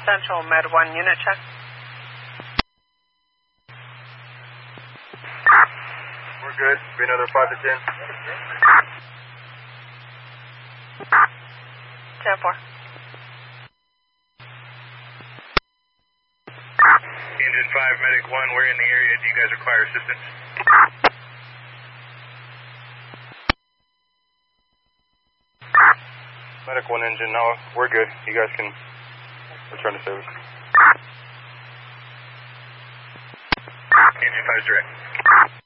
Central Med 1 unit check. We're good. Be another 5 to 10. 10-4. Engine 5, Medic 1, we're in the area. Do you guys require assistance? Medic 1 engine, no, we're good. You guys can return to service. Engine 5 is direct.